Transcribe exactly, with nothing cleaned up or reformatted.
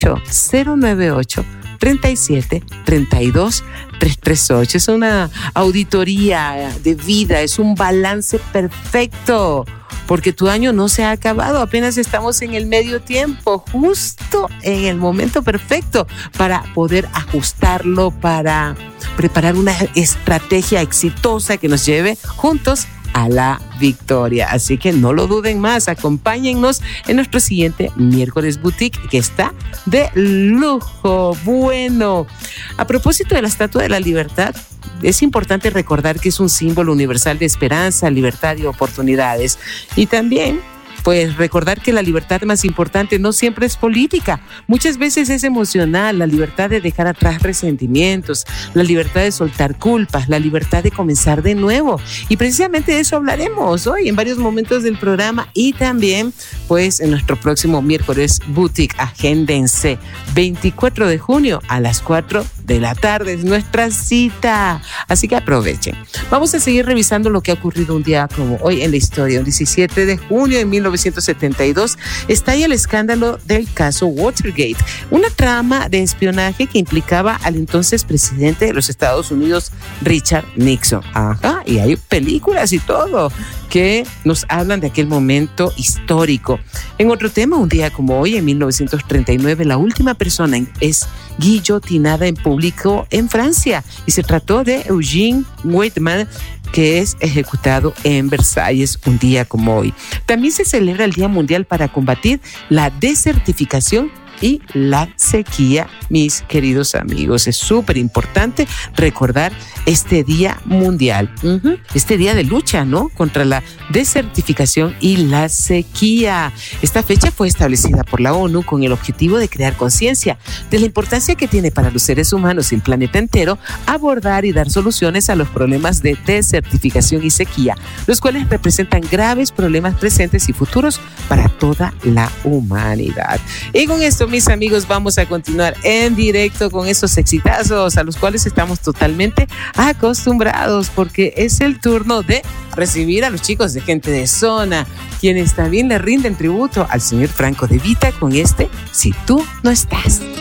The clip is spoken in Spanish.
cero nueve ocho, treinta y siete, treinta y dos, trescientos treinta y ocho. Es una auditoría de vida, es un balance perfecto, porque tu año no se ha acabado, apenas estamos en el medio tiempo, justo en el momento perfecto para poder ajustarlo, para preparar una estrategia exitosa que nos lleve juntos a la victoria. Así que no lo duden más, acompáñennos en nuestro siguiente miércoles boutique, que está de lujo. Bueno, a propósito de la Estatua de la Libertad, es importante recordar que es un símbolo universal de esperanza, libertad y oportunidades. Y también pues recordar que la libertad más importante no siempre es política, muchas veces es emocional, la libertad de dejar atrás resentimientos, la libertad de soltar culpas, la libertad de comenzar de nuevo. Y precisamente de eso hablaremos hoy en varios momentos del programa y también pues en nuestro próximo miércoles boutique. Agéndense, veinticuatro de junio a las cuatro de la tarde es nuestra cita, así que aprovechen. Vamos a seguir revisando lo que ha ocurrido un día como hoy en la historia. El diecisiete de junio de mil novecientos setenta y dos estalla el escándalo del caso Watergate, una trama de espionaje que implicaba al entonces presidente de los Estados Unidos, Richard Nixon. Ajá, y hay películas y todo que nos hablan de aquel momento histórico. En otro tema, un día como hoy, en mil novecientos treinta y nueve, la última persona es guillotinada en público en Francia y se trató de Eugene Weidmann, que es ejecutado en Versalles un día como hoy. También se celebra el Día Mundial para combatir la desertificación y la sequía, mis queridos amigos. Es súper importante recordar este Día Mundial, uh-huh. este día de lucha, ¿no?, contra la desertificación y la sequía. Esta fecha fue establecida por la ONU con el objetivo de crear conciencia de la importancia que tiene para los seres humanos y el planeta entero abordar y dar soluciones a los problemas de desertificación y sequía, los cuales representan graves problemas presentes y futuros para toda la humanidad. Y con esto, mis amigos, vamos a continuar en directo con esos exitazos a los cuales estamos totalmente acostumbrados, porque es el turno de recibir a los chicos de Gente de Zona, quienes también le rinden tributo al señor Franco De Vita con este Si tú no estás.